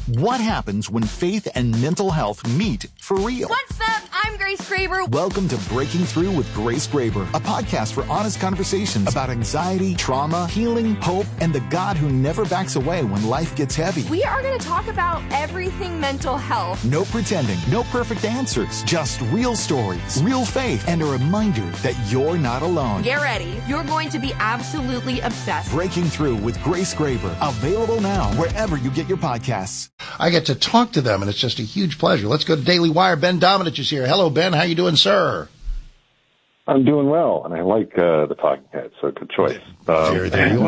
What happens when faith and mental health meet for real? What's up? I'm Grace Graber. Welcome to Breaking Through with Grace Graber, a podcast for honest conversations about anxiety, trauma, healing, hope, and the God who never backs away when life gets heavy. We are going to talk about everything mental health. No pretending, no perfect answers, just real stories, real faith, and a reminder that you're not alone. Get ready. You're going to be absolutely obsessed. Breaking Through with Grace Graber, available now wherever you get your podcasts. I get to talk to them, and it's just a huge pleasure. Let's go to Daily Wire. Ben Domenech is here. Hello, Ben. How you doing, sir? I'm doing well, and I like the talking head, so good choice. There you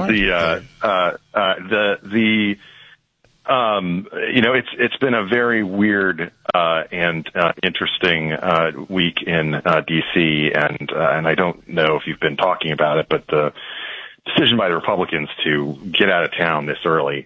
are. It's been a very weird and interesting week in D.C., and I don't know if you've been talking about it, but the decision by the Republicans to get out of town this early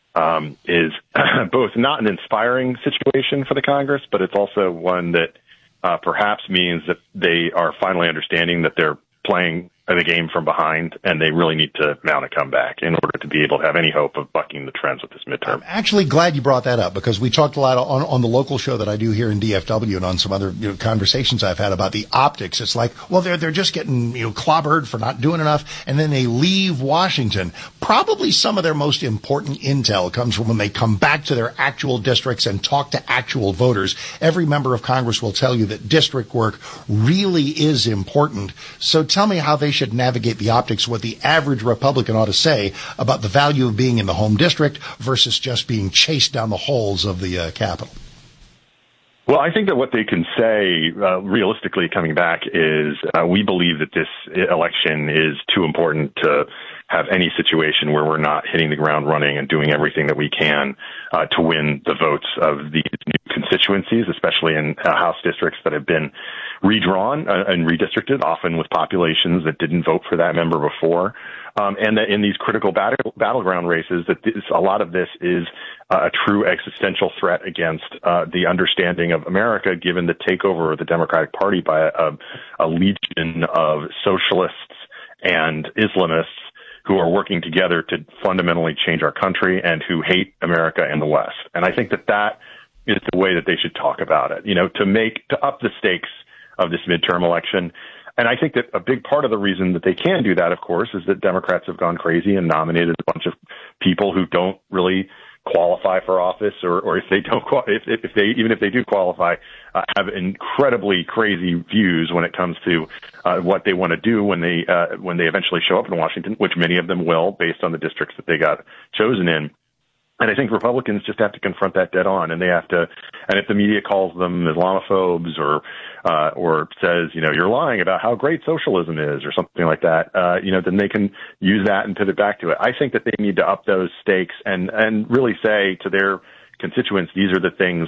is both not an inspiring situation for the Congress, but it's also one that perhaps means that they are finally understanding that they're playing the game from behind, and they really need to mount a comeback in order to be able to have any hope of bucking the trends with this midterm. I'm actually glad you brought that up, because we talked a lot on the local show that I do here in DFW and on some other conversations I've had about the optics. It's like, well, they're just getting clobbered for not doing enough, and then they leave Washington. Probably some of their most important intel comes from when they come back to their actual districts and talk to actual voters. Every member of Congress will tell you that district work really is important. So tell me how they should navigate the optics, what the average Republican ought to say about the value of being in the home district versus just being chased down the halls of the Capitol. Well, I think that what they can say, realistically coming back, is we believe that this election is too important to have any situation where we're not hitting the ground running and doing everything that we can to win the votes of these new constituencies, especially in House districts that have been redrawn and redistricted, often with populations that didn't vote for that member before. And that in these critical battleground races, that a lot of this is a true existential threat against the understanding of America, given the takeover of the Democratic Party by a legion of socialists and Islamists who are working together to fundamentally change our country and who hate America and the West. And I think that is the way that they should talk about it, to up the stakes of this midterm election. And I think that a big part of the reason that they can do that, of course, is that Democrats have gone crazy and nominated a bunch of people who don't really qualify for office, or if they don't, even if they do qualify, have incredibly crazy views when it comes to what they want to do when they eventually show up in Washington, which many of them will, based on the districts that they got chosen in. And I think Republicans just have to confront that dead on, and they have to. And if the media calls them Islamophobes or says, you're lying about how great socialism is, or something like that, then they can use that and pivot back to it. I think that they need to up those stakes and really say to their constituents, these are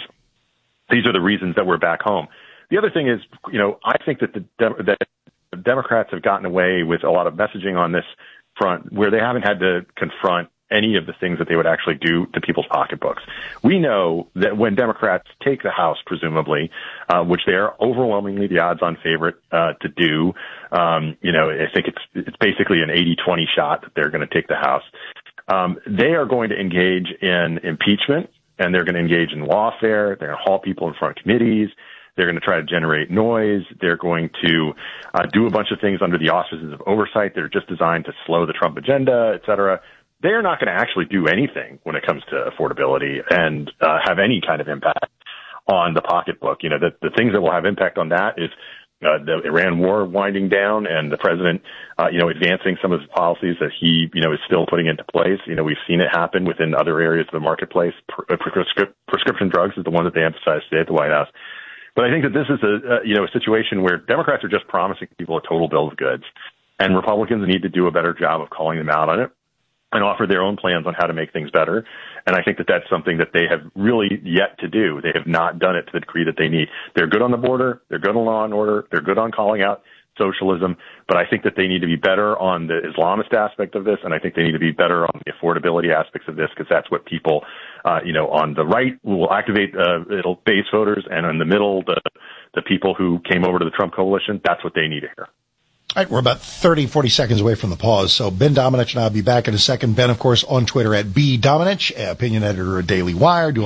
the reasons that we're back home. The other thing is, I think that the Democrats have gotten away with a lot of messaging on this front where they haven't had to confront any of the things that they would actually do to people's pocketbooks. We know that when Democrats take the House, presumably, which they are overwhelmingly the odds-on favorite to do, I think it's basically an 80-20 shot that they're going to take the House. They are going to engage in impeachment, and they're going to engage in lawfare. They're going to haul people in front of committees. They're going to try to generate noise. They're going to do a bunch of things under the auspices of oversight that are just designed to slow the Trump agenda, et cetera. They are not going to actually do anything when it comes to affordability and have any kind of impact on the pocketbook. The things that will have impact on that is the Iran war winding down and the president, advancing some of his policies that he, is still putting into place. We've seen it happen within other areas of the marketplace. Prescription drugs is the one that they emphasize today at the White House. But I think that this is a situation where Democrats are just promising people a total bill of goods, and Republicans need to do a better job of calling them out on it and offer their own plans on how to make things better. And I think that that's something that they have really yet to do. They have not done it to the degree that they need. They're good on the border. They're good on law and order. They're good on calling out socialism. But I think that they need to be better on the Islamist aspect of this. And I think they need to be better on the affordability aspects of this, because that's what people, on the right will activate, it'll base voters. And in the middle, the people who came over to the Trump coalition, that's what they need to hear. All right, we're about 30, 40 seconds away from the pause. So Ben Domenech and I'll be back in a second. Ben, of course, on Twitter at @BDomenech, opinion editor at Daily Wire.